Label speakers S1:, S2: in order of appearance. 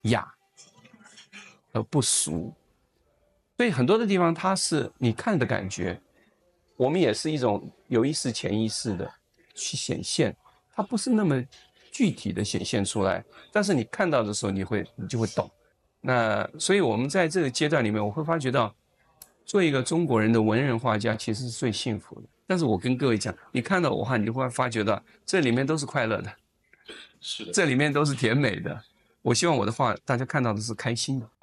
S1: 雅而不俗。所以很多的地方它是你看的感觉，我们也是一种有意识、潜意识的去显现，它不是那么具体的显现出来，但是你看到的时候，你就会懂。那所以我们在这个阶段里面，我会发觉到，做一个中国人的文人画家其实是最幸福的。但是我跟各位讲，你看到我画，你就会发觉到这里面都是快乐的，
S2: 是的，
S1: 这里面都是甜美的。我希望我的画大家看到的是开心的。